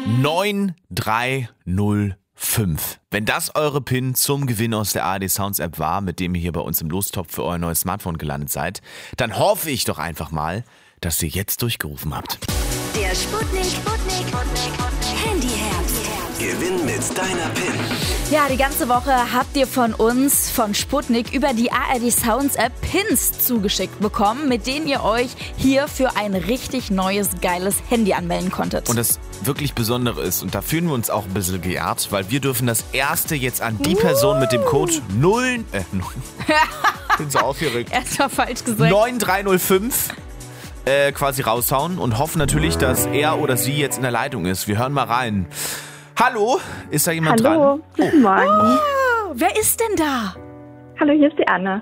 9305. Wenn das eure PIN zum Gewinn aus der ARD Sounds App war, mit dem ihr hier bei uns im Lostopf für euer neues Smartphone gelandet seid, dann hoffe ich doch einfach mal, dass ihr jetzt durchgerufen habt. Der Sputnik Handyherbst. Gewinn mit deiner PIN. Ja, die ganze Woche habt ihr von uns, von Sputnik, über die ARD Sounds App Pins zugeschickt bekommen, mit denen ihr euch hier für ein richtig neues, geiles Handy anmelden konntet. Und das wirklich Besondere ist, und da fühlen wir uns auch ein bisschen geehrt, weil wir dürfen das erste jetzt an die Person mit dem Code 0... bin so aufgeregt. Erstmal falsch gesagt. 9305 quasi raushauen und hoffen natürlich, dass er oder sie jetzt in der Leitung ist. Wir hören mal rein. Hallo, ist da jemand dran? Hallo, guten Morgen. Oh, wer ist denn da? Hallo, hier ist die Anne.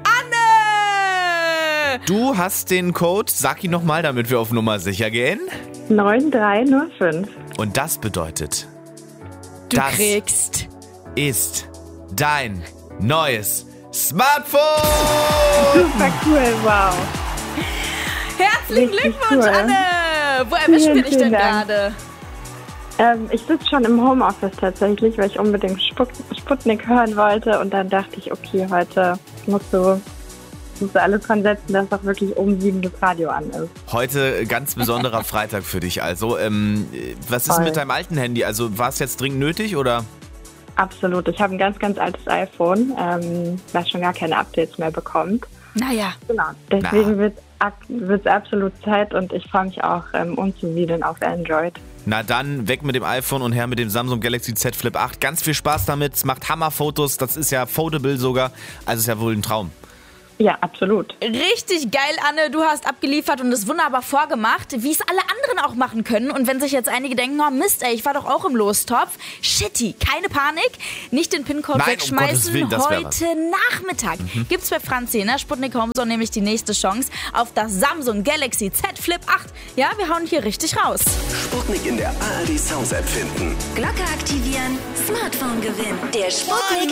Anne! Du hast den Code, sag ihn nochmal, damit wir auf Nummer sicher gehen. 9305. Und das bedeutet, Du das kriegst... ist dein neues Smartphone! Super cool, wow. Herzlichen Richtig Glückwunsch, cool. Anne! Wo erwischen wir dich denn Vielen Dank. gerade? Ich sitze schon im Homeoffice tatsächlich, weil ich unbedingt Sputnik hören wollte. Und dann dachte ich, okay, heute musst du alles dran setzen, dass auch wirklich um 7 das Radio an ist. Heute ganz besonderer Freitag für dich also. Was ist Voll. mit deinem alten Handy? Also war es jetzt dringend nötig oder? Absolut. Ich habe ein ganz, ganz altes iPhone, das schon gar keine Updates mehr bekommt. Naja, Genau. Deswegen wird es absolut Zeit und ich freue mich auch umzusiedeln auf Android. Na dann, weg mit dem iPhone und her mit dem Samsung Galaxy Z Flip 8. Ganz viel Spaß damit, es macht Hammerfotos, das ist ja Foldable sogar, also ist ja wohl ein Traum. Ja, absolut. richtig geil, Anne. Du hast abgeliefert und es wunderbar vorgemacht, wie es alle anderen auch machen können. Und wenn sich jetzt einige denken, oh Mist, ey, ich war doch auch im Lostopf. Shitty, keine Panik. Nicht den PIN-Code Nein, um wegschmeißen. Gottes Willen, das wär was. Heute Nachmittag gibt's bei Franzi in der Sputnik Homezone nämlich die nächste Chance auf das Samsung Galaxy Z Flip 8. Ja, wir hauen hier richtig raus. Sputnik in der ARD Sounds App finden. Glocke aktivieren, Smartphone gewinnen. Der Sputnik